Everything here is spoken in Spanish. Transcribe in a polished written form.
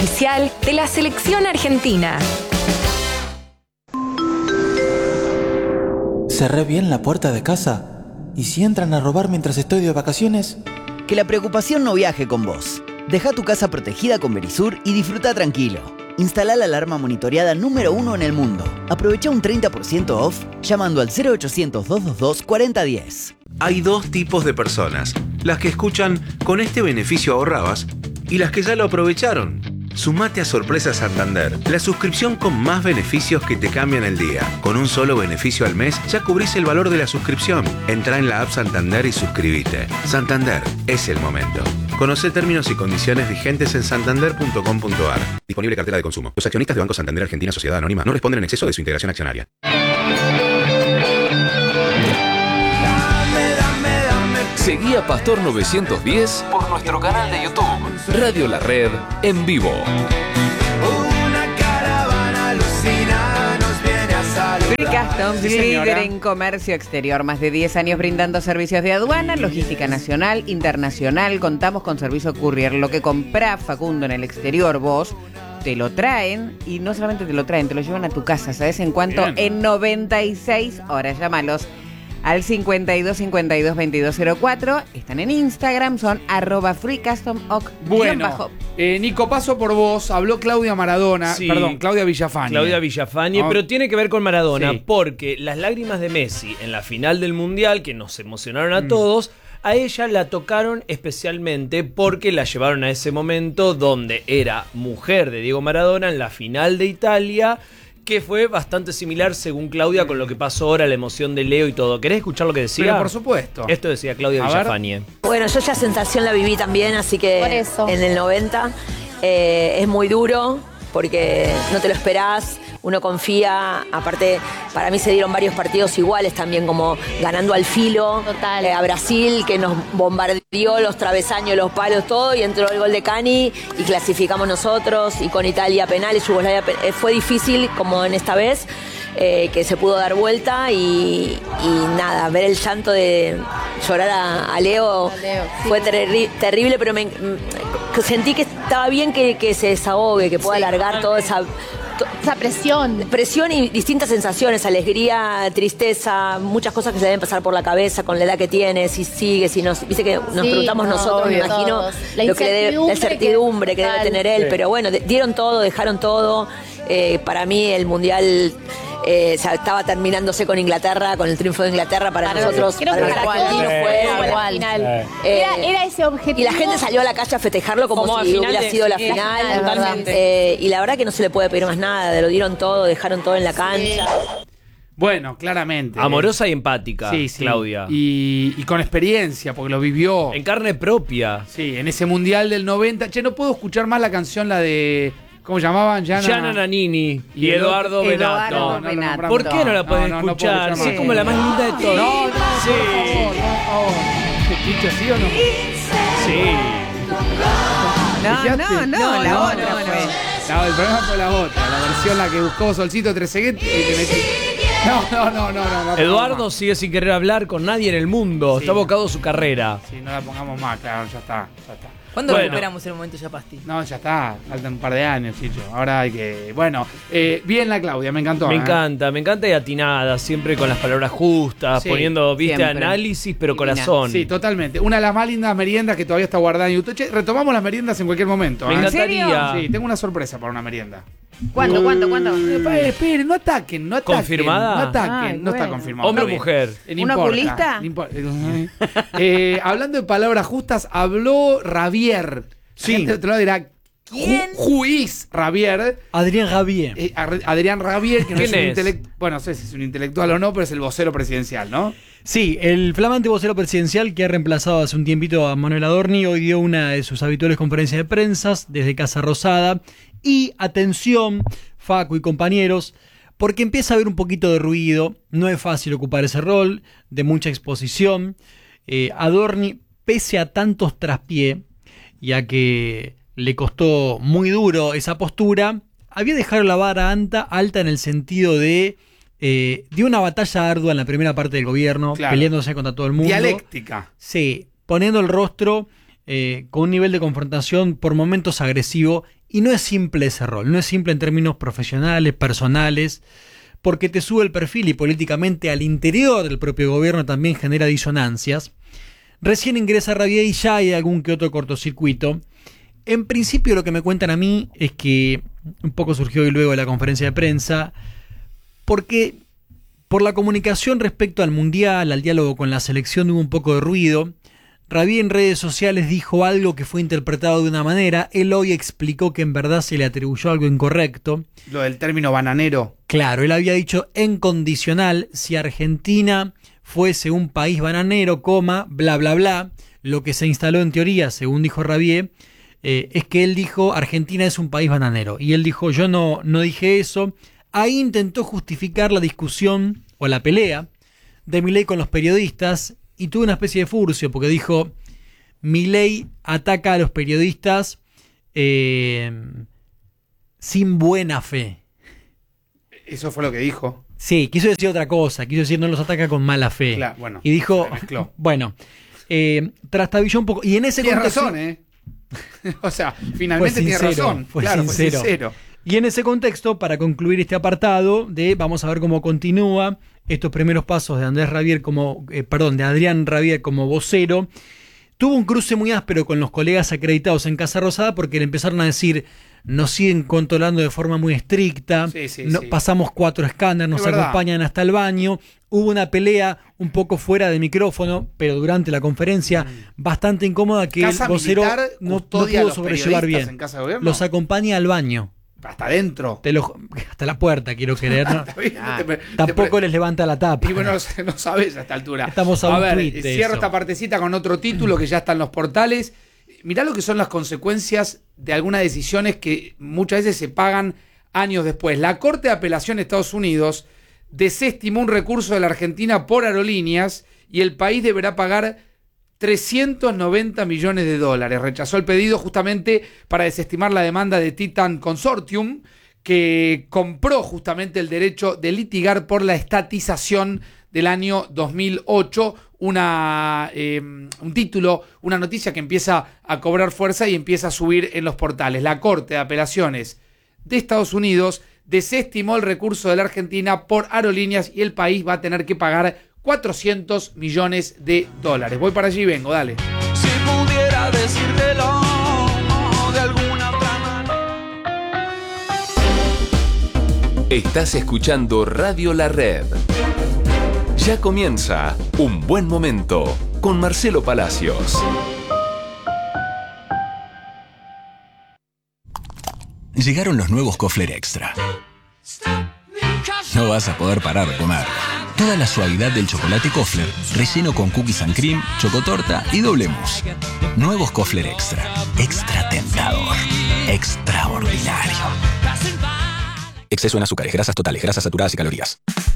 Oficial de la selección argentina. ¿Cerré bien la puerta de casa? ¿Y si entran a robar mientras estoy de vacaciones? Que la preocupación no viaje con vos. Deja tu casa protegida con Verisur y disfruta tranquilo. Instala la alarma monitoreada número 1 en el mundo. Aprovecha un 30% off llamando al 0800-222-4010. Hay dos tipos de personas. Las que escuchan "con este beneficio ahorrabas" y las que ya lo aprovecharon. Sumate a Sorpresa Santander, la suscripción con más beneficios que te cambian el día. Con un solo beneficio al mes ya cubrís el valor de la suscripción. Entrá en la app Santander y suscríbete. Santander, es el momento. Conocé términos y condiciones vigentes en santander.com.ar. Disponible cartera de consumo. Los accionistas de Banco Santander Argentina Sociedad Anónima no responden en exceso de su integración accionaria. Seguí a Pastor 910 por nuestro canal de YouTube, Radio La Red en vivo. Una caravana alucina nos viene a saludar. Free Customs, líder en comercio exterior. Más de 10 años brindando servicios de aduana, logística nacional, internacional. Contamos con servicio courier. Lo que comprás, Facundo, en el exterior, vos, te lo traen. Y no solamente te lo traen, te lo llevan a tu casa. ¿Sabes en cuánto? Bien. En 96 horas. Llámalos al 52 52 2204. Están en Instagram, son @freecustomok. Bueno, Nico, paso por vos. Habló Claudia Maradona, Sí. perdón, Claudia Villafañe. Claudia Villafañe, No. pero tiene que ver con Maradona, Sí. porque las lágrimas de Messi en la final del Mundial, que nos emocionaron a todos, a ella la tocaron especialmente porque la llevaron a ese momento donde era mujer de Diego Maradona en la final de Italia, que fue bastante similar, según Claudia, con lo que pasó ahora, la emoción de Leo y todo. ¿Querés escuchar lo que decía? Pero por supuesto. Esto decía Claudia A ver. Villafañe. Bueno, yo ya sensación la viví también, así que Por eso. en el 90 es muy duro porque no te lo esperás, uno confía, aparte para mí se dieron varios partidos iguales también, como ganando al filo. Total. A Brasil, que nos bombardeó los travesaños, los palos, todo, y entró el gol de Cani y clasificamos nosotros, y con Italia penales, Yugoslavia fue difícil como en esta vez. Que se pudo dar vuelta y nada, ver el llanto de llorar a Leo, Sí. fue terrible, pero sentí que estaba bien que se desahogue, que pueda alargar toda esa presión y distintas sensaciones, alegría, tristeza, muchas cosas que se deben pasar por la cabeza con la edad que tiene, si sigue, si nos, viste que nos preguntamos nosotros, me imagino, todos. La lo que la incertidumbre que debe tener él, pero bueno, dieron todo, dejaron todo. Para mí el Mundial estaba terminándose con Inglaterra, con el triunfo de Inglaterra para nosotros, creo para que los era argentinos fue igual. Era ese objetivo. y la gente salió a la calle a festejarlo como si hubiera sido la final. Totalmente. Y la verdad que no se le puede pedir más nada, lo dieron todo, dejaron todo en la cancha. Bueno, claramente. Amorosa y empática, Sí, Claudia. Y con experiencia, porque lo vivió. En carne propia. Sí, en ese Mundial del 90. Che, no puedo escuchar más la canción, la de... ¿Cómo llamaban? Gianna Nannini y Eduardo Benato. Benato. ¿Por qué no la pueden No puedo escuchar? escuchar Sí, más. es como la más linda de todas. No, sí. ¿Dicho sí o no? Sí. No, la otra fue. No, el problema fue la otra, la versión la que buscó Solcito Trezeguet y le metí. No. Eduardo sigue sin querer hablar con nadie en el mundo. Sí. Está abocado a su carrera. Sí, no la pongamos más, claro, ya está. ¿Cuándo Bueno. recuperamos el momento Yapasti? No, ya está, faltan un par de años, Chicho. Ahora hay que... Bueno, bien la Claudia, me encantó. Me encanta y atinada, siempre con las palabras justas, Sí, poniendo, viste, siempre. análisis, pero Divina. corazón. Sí, totalmente. Una de las más lindas meriendas que todavía está guardada en YouTube. Che, retomamos las meriendas en cualquier momento. Me ¿eh? encantaría. Sí, tengo una sorpresa para una merienda. ¿Cuánto? Esperen, no ataquen. ¿Confirmada? No ataquen, Ay, no está bueno. confirmado. ¿Hombre o Está mujer? bien. ¿Un importa, oculista? no importa. Hablando de palabras justas, habló Ravier. Sí. La gente de otro lado dirá, Juiz Ravier. Adrián Javier. Adrián Ravier, que no es ¿Quién un es? intelectual. Bueno, no sé si es un intelectual o no, pero es el vocero presidencial, ¿no? Sí, el flamante vocero presidencial que ha reemplazado hace un tiempito a Manuel Adorni hoy dio una de sus habituales conferencias de prensa desde Casa Rosada. Y atención, Facu y compañeros, porque empieza a haber un poquito de ruido, no es fácil ocupar ese rol, de mucha exposición. Adorni, pese a tantos traspié, ya que le costó muy duro esa postura, había dejado la vara alta en el sentido de una batalla ardua en la primera parte del gobierno, Claro. peleándose contra todo el mundo. Dialéctica. Sí, poniendo el rostro con un nivel de confrontación por momentos agresivo Y no es simple ese rol, no es simple en términos profesionales, personales, porque te sube el perfil y políticamente al interior del propio gobierno también genera disonancias. Recién ingresa Rabier y ya hay algún que otro cortocircuito. En principio lo que me cuentan a mí es que un poco surgió hoy luego de la conferencia de prensa, porque por la comunicación respecto al Mundial, al diálogo con la selección hubo un poco de ruido. Rabier en redes sociales dijo algo que fue interpretado de una manera, él hoy explicó que en verdad se le atribuyó algo incorrecto. Lo del término bananero. Claro, él había dicho en condicional, si Argentina fuese un país bananero, bla, bla, bla. Lo que se instaló en teoría, según dijo Rabier, es que él dijo Argentina es un país bananero. Y él dijo yo no dije eso. Ahí intentó justificar la discusión o la pelea de Milei con los periodistas y tuvo una especie de furcio porque dijo Milei ataca a los periodistas sin buena fe. Eso fue lo que dijo. Sí, quiso decir otra cosa, quiso decir no los ataca con mala fe. Claro, bueno, y dijo, bueno, trastabilló un poco. Y en ese contexto, razón, o sea, finalmente tiene razón. Fue claro, sincero. Fue sincero. Y en ese contexto, para concluir este apartado vamos a ver cómo continúa estos primeros pasos de Adrián Rabier como vocero, tuvo un cruce muy áspero con los colegas acreditados en Casa Rosada porque le empezaron a decir nos siguen controlando de forma muy estricta, pasamos 4 escáneres, nos acompañan hasta el baño. Hubo una pelea un poco fuera de micrófono, pero durante la conferencia bastante incómoda que el vocero no pudo sobrellevar bien. Los acompaña al baño. Hasta adentro. Hasta la puerta, quiero creer. ¿No? Tampoco les levanta la tapa. Y bueno, no sabes a esta altura. Estamos a ver, tweet cierro esta partecita con otro título que ya está en los portales. Mirá lo que son las consecuencias de algunas decisiones que muchas veces se pagan años después. La Corte de Apelación de Estados Unidos desestimó un recurso de la Argentina por aerolíneas y el país deberá pagar $390 millones. Rechazó el pedido justamente para desestimar la demanda de Titan Consortium, que compró justamente el derecho de litigar por la estatización del año 2008, un título, una noticia que empieza a cobrar fuerza y empieza a subir en los portales. La Corte de Apelaciones de Estados Unidos desestimó el recurso de la Argentina por aerolíneas y el país va a tener que pagar $400 millones. Voy para allí y vengo, dale. Si pudiera decírtelo de alguna otra manera. Estás escuchando Radio La Red. Ya comienza Un Buen Momento con Marcelo Palacios. Llegaron los nuevos Kofler Extra. No vas a poder parar de comer. Toda la suavidad del chocolate Kofler, relleno con cookies and cream, chocotorta y doble mousse. Nuevos Kofler Extra. Extra tentador. Extraordinario. Exceso en azúcares, grasas totales, grasas saturadas y calorías.